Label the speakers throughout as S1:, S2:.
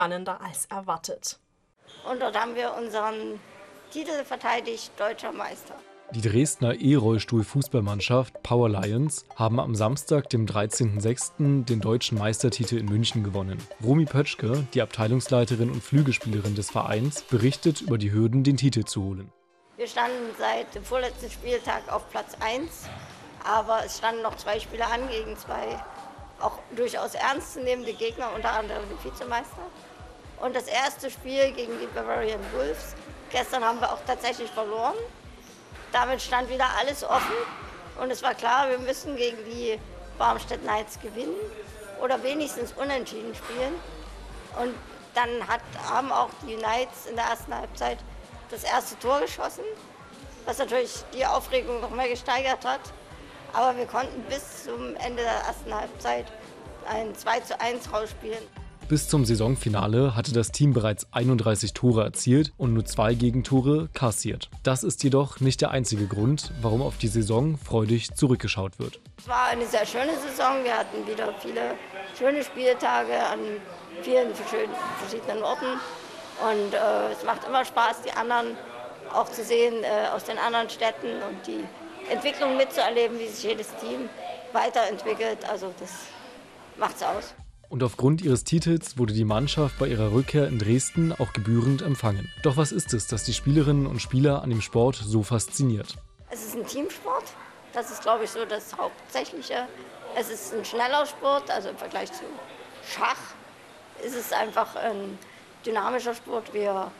S1: spannender als erwartet.
S2: Und dort haben wir unseren Titel verteidigt, Deutscher Meister.
S3: Die Dresdner E-Rollstuhl-Fußballmannschaft Power Lions haben am Samstag, dem 13.06., den deutschen Meistertitel in München gewonnen. Romy Pötschke, die Abteilungsleiterin und Flügelspielerin des Vereins, berichtet über die Hürden, den Titel zu holen.
S2: Wir standen seit dem vorletzten Spieltag auf Platz 1, aber es standen noch 2 Spiele an gegen 2 auch durchaus ernstzunehmende Gegner, unter anderem den Vizemeister. Und das erste Spiel gegen die Bavarian Wolves, gestern haben wir auch tatsächlich verloren. Damit stand wieder alles offen und es war klar, wir müssen gegen die Barmstedt Knights gewinnen oder wenigstens unentschieden spielen. Und dann haben auch die Knights in der ersten Halbzeit das erste Tor geschossen, was natürlich die Aufregung noch mehr gesteigert hat. Aber wir konnten bis zum Ende der ersten Halbzeit ein 2:1 rausspielen.
S3: Bis zum Saisonfinale hatte das Team bereits 31 Tore erzielt und nur 2 Gegentore kassiert. Das ist jedoch nicht der einzige Grund, warum auf die Saison freudig zurückgeschaut wird.
S2: Es war eine sehr schöne Saison. Wir hatten wieder viele schöne Spieltage an vielen verschiedenen Orten. Und es macht immer Spaß, die anderen auch zu sehen aus den anderen Städten und die Entwicklung mitzuerleben, wie sich jedes Team weiterentwickelt. Also das macht's aus.
S3: Und aufgrund ihres Titels wurde die Mannschaft bei ihrer Rückkehr in Dresden auch gebührend empfangen. Doch was ist es, das die Spielerinnen und Spieler an dem Sport so fasziniert?
S2: Es ist ein Teamsport. Das ist, glaube ich, so das Hauptsächliche. Es ist ein schneller Sport, also im Vergleich zu Schach ist es einfach ein dynamischer Sport. Wir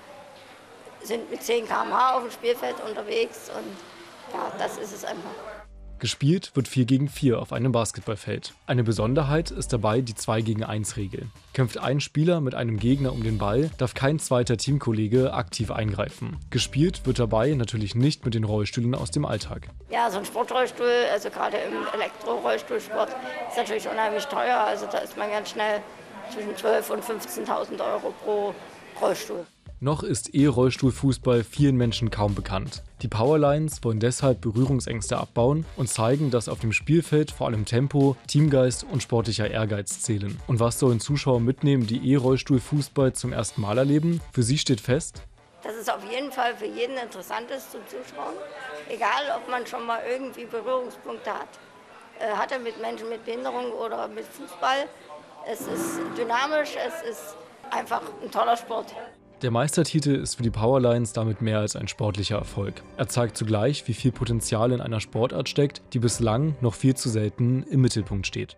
S2: sind mit 10 km/h auf dem Spielfeld unterwegs und ja, das ist es einfach.
S3: Gespielt wird 4 gegen 4 auf einem Basketballfeld. Eine Besonderheit ist dabei die 2 gegen 1 Regel. Kämpft ein Spieler mit einem Gegner um den Ball, darf kein zweiter Teamkollege aktiv eingreifen. Gespielt wird dabei natürlich nicht mit den Rollstühlen aus dem Alltag.
S2: Ja, so ein Sportrollstuhl, also gerade im Elektro-Rollstuhlsport, ist natürlich unheimlich teuer. Also da ist man ganz schnell zwischen 12.000 und 15.000 Euro pro Rollstuhl.
S3: Noch ist E-Rollstuhlfußball vielen Menschen kaum bekannt. Die Power Lions wollen deshalb Berührungsängste abbauen und zeigen, dass auf dem Spielfeld vor allem Tempo, Teamgeist und sportlicher Ehrgeiz zählen. Und was sollen Zuschauer mitnehmen, die E-Rollstuhlfußball zum ersten Mal erleben? Für sie steht fest:
S2: Dass es auf jeden Fall für jeden interessant ist zum Zuschauen. Egal, ob man schon mal irgendwie Berührungspunkte hatte mit Menschen mit Behinderung oder mit Fußball. Es ist dynamisch, es ist einfach ein toller Sport.
S3: Der Meistertitel ist für die Power Lions damit mehr als ein sportlicher Erfolg. Er zeigt zugleich, wie viel Potenzial in einer Sportart steckt, die bislang noch viel zu selten im Mittelpunkt steht.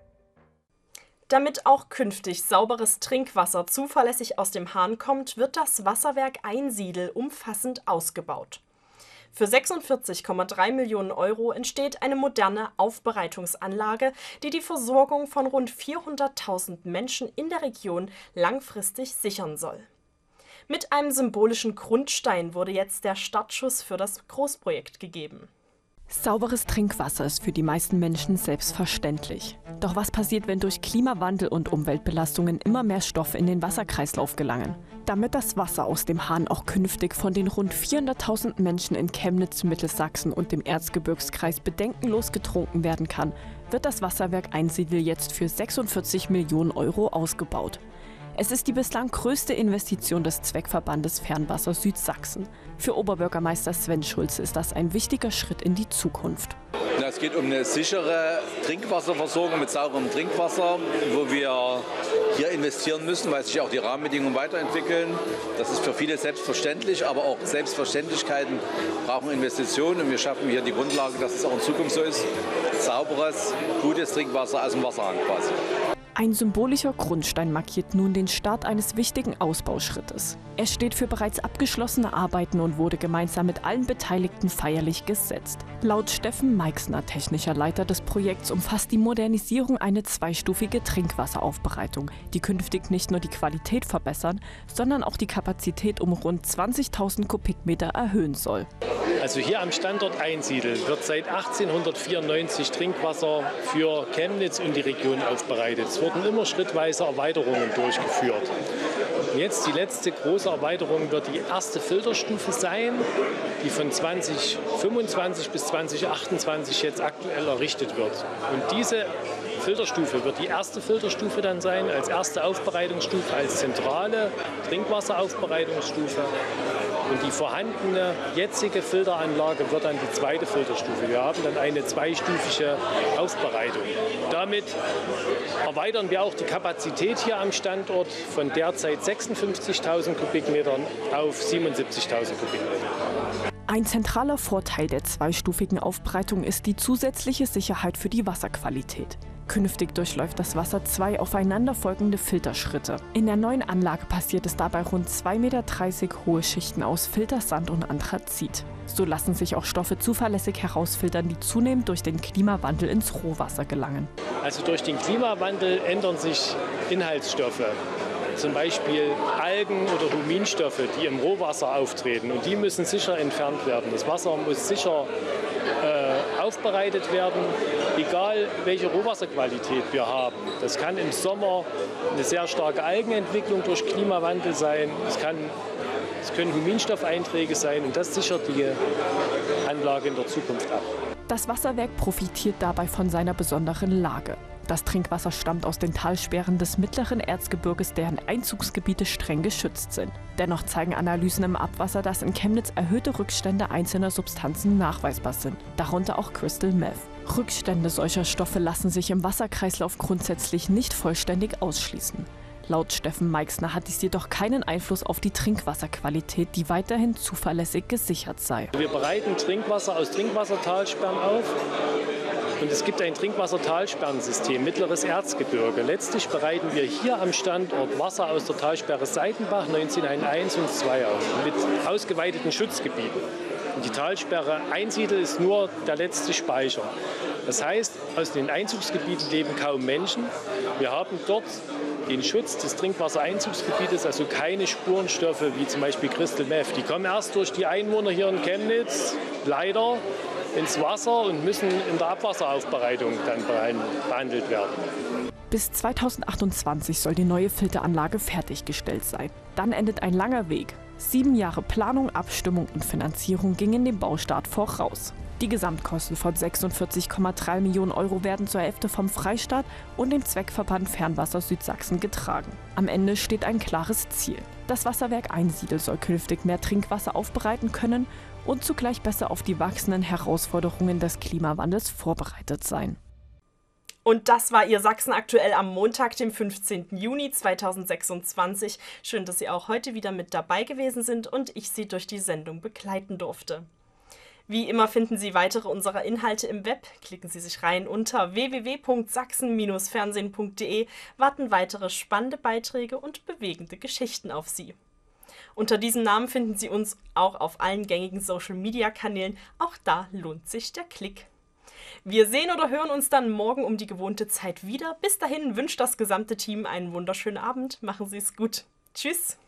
S1: Damit auch künftig sauberes Trinkwasser zuverlässig aus dem Hahn kommt, wird das Wasserwerk Einsiedl umfassend ausgebaut. Für 46,3 Millionen Euro entsteht eine moderne Aufbereitungsanlage, die die Versorgung von rund 400.000 Menschen in der Region langfristig sichern soll. Mit einem symbolischen Grundstein wurde jetzt der Startschuss für das Großprojekt gegeben.
S4: Sauberes Trinkwasser ist für die meisten Menschen selbstverständlich. Doch was passiert, wenn durch Klimawandel und Umweltbelastungen immer mehr Stoffe in den Wasserkreislauf gelangen? Damit das Wasser aus dem Hahn auch künftig von den rund 400.000 Menschen in Chemnitz, Mittelsachsen und dem Erzgebirgskreis bedenkenlos getrunken werden kann, wird das Wasserwerk Einsiedl jetzt für 46 Millionen Euro ausgebaut. Es ist die bislang größte Investition des Zweckverbandes Fernwasser Südsachsen. Für Oberbürgermeister Sven Schulze ist das ein wichtiger Schritt in die Zukunft.
S5: Es geht um eine sichere Trinkwasserversorgung mit sauberem Trinkwasser, wo wir hier investieren müssen, weil sich auch die Rahmenbedingungen weiterentwickeln. Das ist für viele selbstverständlich, aber auch Selbstverständlichkeiten brauchen Investitionen. Und wir schaffen hier die Grundlage, dass es auch in Zukunft so ist. Sauberes, gutes Trinkwasser aus dem Wasserhahn quasi.
S4: Ein symbolischer Grundstein markiert nun den Start eines wichtigen Ausbauschrittes. Er steht für bereits abgeschlossene Arbeiten und wurde gemeinsam mit allen Beteiligten feierlich gesetzt. Laut Steffen Meixner, technischer Leiter des Projekts, umfasst die Modernisierung eine zweistufige Trinkwasseraufbereitung, die künftig nicht nur die Qualität verbessern, sondern auch die Kapazität um rund 20.000 Kubikmeter erhöhen soll.
S6: Also hier am Standort Einsiedl wird seit 1894 Trinkwasser für Chemnitz und die Region aufbereitet. Es wurden immer schrittweise Erweiterungen durchgeführt. Und jetzt die letzte große Erweiterung wird die erste Filterstufe sein, die von 2025 bis 2028 jetzt aktuell errichtet wird. Und diese Filterstufe wird die erste Filterstufe dann sein, als erste Aufbereitungsstufe, als zentrale Trinkwasseraufbereitungsstufe. Und die vorhandene jetzige Filteranlage wird dann die zweite Filterstufe. Wir haben dann eine zweistufige Aufbereitung. Damit erweitern wir auch die Kapazität hier am Standort von derzeit 56.000 Kubikmetern auf 77.000 Kubikmeter.
S4: Ein zentraler Vorteil der zweistufigen Aufbereitung ist die zusätzliche Sicherheit für die Wasserqualität. Künftig durchläuft das Wasser 2 aufeinanderfolgende Filterschritte. In der neuen Anlage passiert es dabei rund 2,30 Meter hohe Schichten aus Filtersand und Anthrazit. So lassen sich auch Stoffe zuverlässig herausfiltern, die zunehmend durch den Klimawandel ins Rohwasser gelangen.
S6: Also durch den Klimawandel ändern sich Inhaltsstoffe. Zum Beispiel Algen oder Huminstoffe, die im Rohwasser auftreten. Und die müssen sicher entfernt werden. Das Wasser muss sicher aufbereitet werden, egal welche Rohwasserqualität wir haben. Das kann im Sommer eine sehr starke Algenentwicklung durch Klimawandel sein. Es können Huminstoffeinträge sein und das sichert die Anlage in der Zukunft ab.
S4: Das Wasserwerk profitiert dabei von seiner besonderen Lage. Das Trinkwasser stammt aus den Talsperren des mittleren Erzgebirges, deren Einzugsgebiete streng geschützt sind. Dennoch zeigen Analysen im Abwasser, dass in Chemnitz erhöhte Rückstände einzelner Substanzen nachweisbar sind, darunter auch Crystal Meth. Rückstände solcher Stoffe lassen sich im Wasserkreislauf grundsätzlich nicht vollständig ausschließen. Laut Steffen Meixner hat dies jedoch keinen Einfluss auf die Trinkwasserqualität, die weiterhin zuverlässig gesichert sei.
S6: Wir bereiten Trinkwasser aus Trinkwassertalsperren auf. Und es gibt ein Trinkwassertalsperrensystem, mittleres Erzgebirge. Letztlich bereiten wir hier am Standort Wasser aus der Talsperre Seitenbach 1901 und 2 auf, mit ausgeweiteten Schutzgebieten. Und die Talsperre Einsiedel ist nur der letzte Speicher. Das heißt, aus den Einzugsgebieten leben kaum Menschen. Wir haben dort den Schutz des Trinkwassereinzugsgebietes, also keine Spurenstoffe wie zum Beispiel Crystal Meth. Die kommen erst durch die Einwohner hier in Chemnitz leider ins Wasser und müssen in der Abwasseraufbereitung dann behandelt werden.
S4: Bis 2028 soll die neue Filteranlage fertiggestellt sein. Dann endet ein langer Weg. 7 Jahre Planung, Abstimmung und Finanzierung gingen dem Baustart voraus. Die Gesamtkosten von 46,3 Millionen Euro werden zur Hälfte vom Freistaat und dem Zweckverband Fernwasser Südsachsen getragen. Am Ende steht ein klares Ziel. Das Wasserwerk Einsiedel soll künftig mehr Trinkwasser aufbereiten können und zugleich besser auf die wachsenden Herausforderungen des Klimawandels vorbereitet sein.
S1: Und das war Ihr Sachsen aktuell am Montag, dem 15. Juni 2026. Schön, dass Sie auch heute wieder mit dabei gewesen sind und ich Sie durch die Sendung begleiten durfte. Wie immer finden Sie weitere unserer Inhalte im Web. Klicken Sie sich rein unter www.sachsen-fernsehen.de, warten weitere spannende Beiträge und bewegende Geschichten auf Sie. Unter diesem Namen finden Sie uns auch auf allen gängigen Social-Media-Kanälen. Auch da lohnt sich der Klick. Wir sehen oder hören uns dann morgen um die gewohnte Zeit wieder. Bis dahin wünscht das gesamte Team einen wunderschönen Abend. Machen Sie es gut. Tschüss.